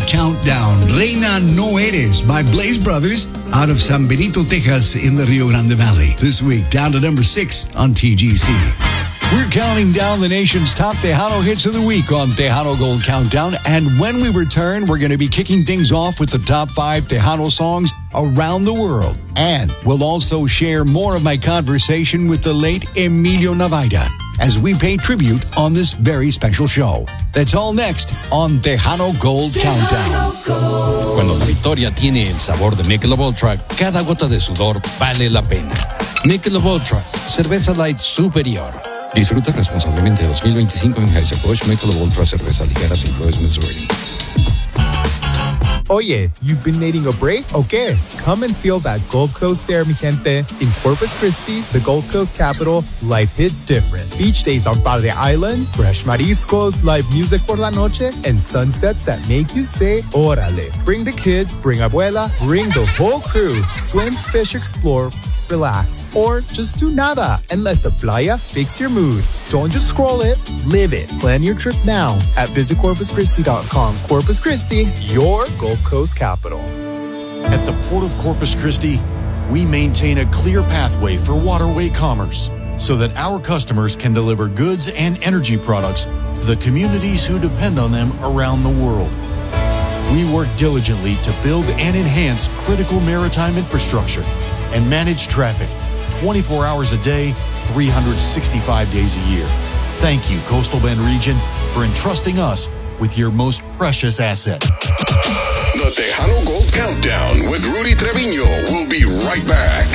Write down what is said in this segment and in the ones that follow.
Countdown. Reina No Eres by Blaze Brothers out of San Benito, Texas in the Rio Grande Valley. This week, down to number 6 on TGC. We're counting down the nation's top Tejano hits of the week on Tejano Gold Countdown. And when we return, we're going to be kicking things off with the top 5 Tejano songs around the world. And we'll also share more of my conversation with the late Emilio Navaida as we pay tribute on this very special show. That's all next on Tejano Gold Countdown. Cuando la victoria tiene el sabor de Michelob Ultra, cada gota de sudor vale la pena. Michelob Ultra, cerveza light superior. Disfruta responsablemente 2025 en Anheuser-Busch Michelob Ultra, cerveza ligera, St. Louis, Missouri. Oye, you've been needing a break? Okay, come and feel that Gold Coast air, mi gente. In Corpus Christi, the Gold Coast capital, life hits different. Beach days on Padre Island, fresh mariscos, live music por la noche, and sunsets that make you say, órale. Bring the kids, bring abuela, bring the whole crew. Swim, fish, explore, relax, or just do nada and let the playa fix your mood. Don't just scroll it, live it. Plan your trip now at visitcorpuschristi.com. Corpus Christi, your Gold Coast capital. At the Port of Corpus Christi, we maintain a clear pathway for waterway commerce so that our customers can deliver goods and energy products to the communities who depend on them around the world. We work diligently to build and enhance critical maritime infrastructure and manage traffic 24 hours a day, 365 days a year. Thank you, Coastal Bend Region, for entrusting us with your most precious asset. The Tejano Gold Countdown with Rudy Treviño will be right back.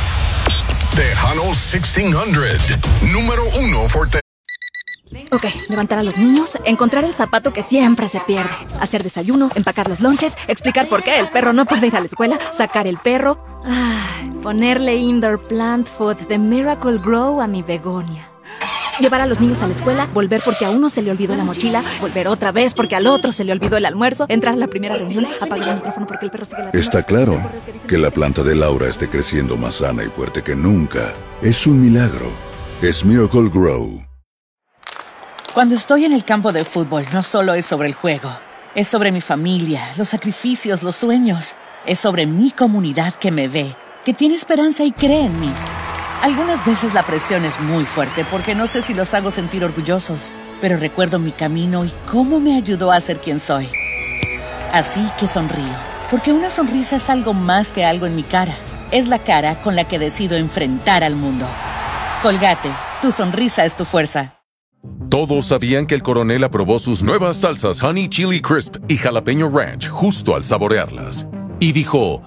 Tejano 1600, número 1 for Tejano. Ok, levantar a los niños, encontrar el zapato que siempre se pierde, hacer desayuno, empacar los lonches, explicar por qué el perro no puede ir a la escuela, sacar el perro, ponerle indoor plant food de Miracle Grow a mi begonia. Llevar a los niños a la escuela, volver porque a uno se le olvidó la mochila, volver otra vez porque al otro se le olvidó el almuerzo, entrar a la primera reunión, apagar el micrófono porque el perro sigue la... Está claro que la planta de Laura esté creciendo más sana y fuerte que nunca. Es un milagro. Es Miracle Grow. Cuando estoy en el campo de fútbol, no solo es sobre el juego. Es sobre mi familia, los sacrificios, los sueños. Es sobre mi comunidad que me ve, que tiene esperanza y cree en mí. Algunas veces la presión es muy fuerte porque no sé si los hago sentir orgullosos, pero recuerdo mi camino y cómo me ayudó a ser quien soy. Así que sonrío, porque una sonrisa es algo más que algo en mi cara. Es la cara con la que decido enfrentar al mundo. Colgate, tu sonrisa es tu fuerza. Todos sabían que el coronel aprobó sus nuevas salsas Honey Chili Crisp y Jalapeño Ranch justo al saborearlas. Y dijo...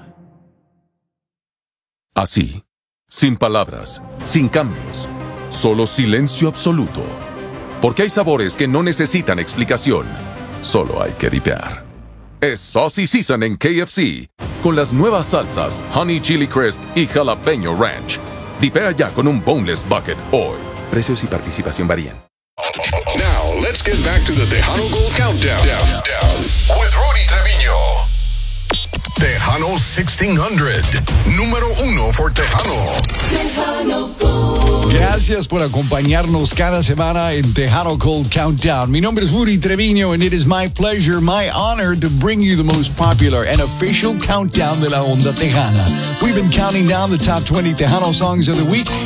así, sin palabras, sin cambios, solo silencio absoluto. Porque hay sabores que no necesitan explicación, solo hay que dipear. Es Saucy Season en KFC, con las nuevas salsas Honey Chili Crisp y Jalapeño Ranch. Dipea ya con un Boneless Bucket hoy. Precios y participación varían. Now, let's get back to the Tejano Gold Countdown with Rudy Treviño. Tejano 1600, número 1 for Tejano. Gracias por acompañarnos cada semana en Tejano Gold Countdown. Mi nombre es Rudy Treviño and it is my pleasure, my honor to bring you the most popular and official countdown de la onda tejana. We've been counting down the top 20 Tejano songs of the week.